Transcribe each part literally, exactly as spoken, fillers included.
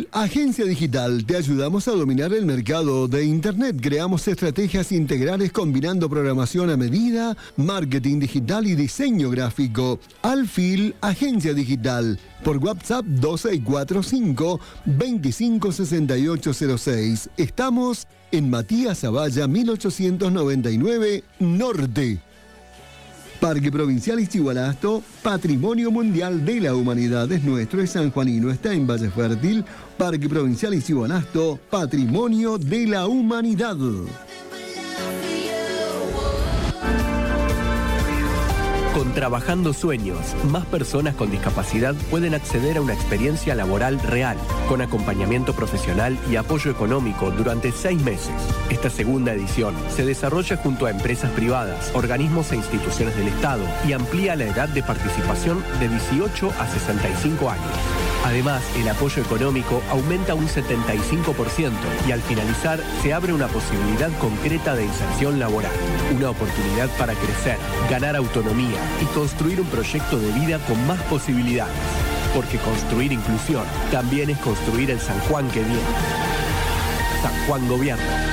Alfil, agencia digital. Te ayudamos a dominar el mercado de Internet. Creamos estrategias integrales combinando programación a medida, marketing digital y diseño gráfico. Alfil, agencia digital. Por WhatsApp dos seis cuatro cinco, veinticinco sesenta y ocho cero seis. Estamos en Matías Zavalla mil ochocientos noventa y nueve Norte. Parque Provincial Ixigualasto, Patrimonio Mundial de la Humanidad. Es nuestro, es sanjuanino, está en Valle Fértil. Parque Provincial Ixigualasto, Patrimonio de la Humanidad. Con Trabajando Sueños, más personas con discapacidad pueden acceder a una experiencia laboral real, con acompañamiento profesional y apoyo económico durante seis meses. Esta segunda edición se desarrolla junto a empresas privadas, organismos e instituciones del Estado y amplía la edad de participación de dieciocho a sesenta y cinco años. Además, el apoyo económico aumenta un setenta y cinco por ciento y al finalizar se abre una posibilidad concreta de inserción laboral. Una oportunidad para crecer, ganar autonomía y construir un proyecto de vida con más posibilidades. Porque construir inclusión también es construir el San Juan que viene. San Juan Gobierno.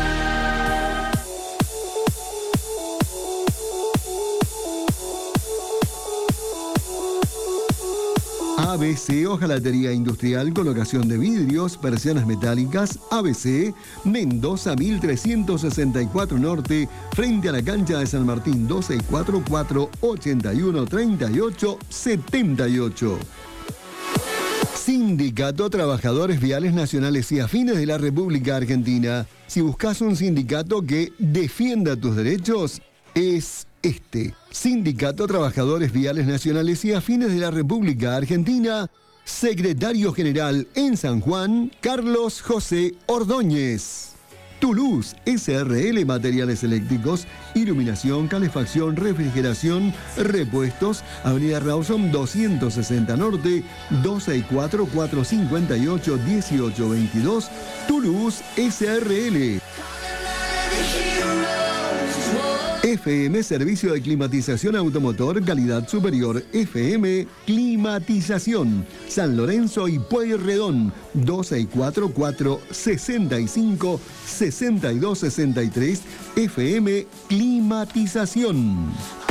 A B C, hojalatería industrial, colocación de vidrios, persianas metálicas. A B C, Mendoza mil trescientos sesenta y cuatro Norte, frente a la cancha de San Martín. Dos seis cuatro cuatro, ochenta y uno, treinta y ocho, setenta y ocho. Sindicato Trabajadores Viales Nacionales y Afines de la República Argentina. Si buscas un sindicato que defienda tus derechos, es este. Sindicato Trabajadores Viales Nacionales y Afines de la República Argentina. Secretario General en San Juan, Carlos José Ordóñez. Toulouse S R L, materiales eléctricos, iluminación, calefacción, refrigeración, repuestos. Avenida Rawson doscientos sesenta Norte, dos seis cuatro, cuatro cinco ocho, uno ocho dos dos. Toulouse S R L. F M, servicio de climatización automotor, calidad superior. F M, climatización. San Lorenzo y Pueyrredón. dos seis cuatro cuatro, sesenta y cinco, sesenta y dos sesenta y tres. F M, climatización.